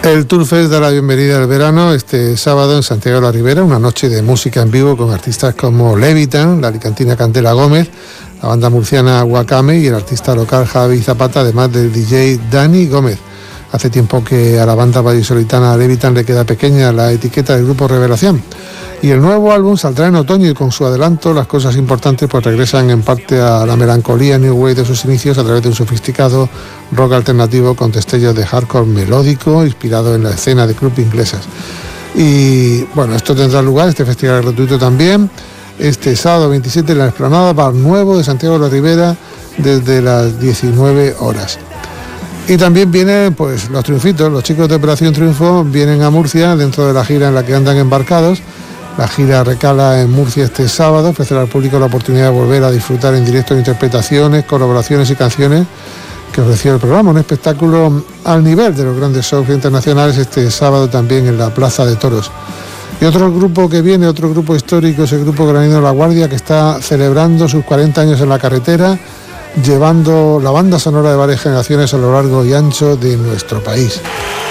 El Tour Fest da la bienvenida al verano este sábado en Santiago de la Ribera, una noche de música en vivo con artistas como Levitan, la alicantina Candela Gómez, la banda murciana Wakame y el artista local Javi Zapata, además del DJ Dani Gómez. Hace tiempo que a la banda vallisoletana Levitan le queda pequeña la etiqueta del grupo Revelación. Y el nuevo álbum saldrá en otoño y con su adelanto las cosas importantes pues regresan en parte a la melancolía New Wave de sus inicios a través de un sofisticado rock alternativo con destellos de hardcore melódico inspirado en la escena de club inglesas. Y bueno, esto tendrá lugar, este festival gratuito también, este sábado 27 en la explanada Bar Nuevo de Santiago de la Ribera desde las 19 horas. Y también vienen pues los triunfitos, los chicos de Operación Triunfo vienen a Murcia dentro de la gira en la que andan embarcados. La gira recala en Murcia este sábado, ofrecerá al público la oportunidad de volver a disfrutar en directo de interpretaciones, colaboraciones y canciones que ofreció el programa, un espectáculo al nivel de los grandes shows internacionales este sábado también en la Plaza de Toros. Y otro grupo que viene, otro grupo histórico, es el grupo Granino La Guardia, que está celebrando sus 40 años en la carretera, llevando la banda sonora de varias generaciones a lo largo y ancho de nuestro país.